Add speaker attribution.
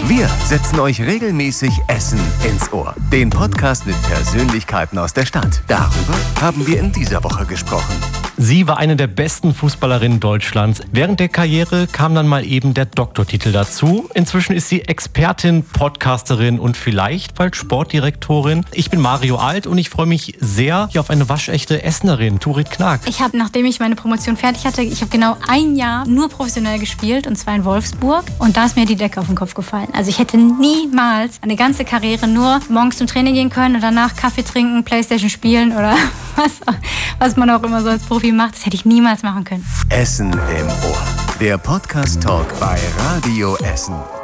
Speaker 1: Wir setzen euch regelmäßig Essen ins Ohr. Den Podcast mit Persönlichkeiten aus der Stadt. Darüber haben wir in dieser Woche gesprochen.
Speaker 2: Sie war eine der besten Fußballerinnen Deutschlands. Während der Karriere kam dann mal eben der Doktortitel dazu. Inzwischen ist sie Expertin, Podcasterin und vielleicht bald Sportdirektorin. Ich bin Mario Alt und ich freue mich sehr hier auf eine waschechte Essenerin, Turit Knaak.
Speaker 3: Nachdem ich meine Promotion fertig hatte, ich habe genau ein Jahr nur professionell gespielt, und zwar in Wolfsburg. Und da ist mir die Decke auf den Kopf gefallen. Also ich hätte niemals eine ganze Karriere nur morgens zum Training gehen können und danach Kaffee trinken, Playstation spielen oder was man auch immer so als Profi macht. Das hätte ich niemals machen können.
Speaker 1: Essen im Ohr. Der Podcast-Talk bei Radio Essen.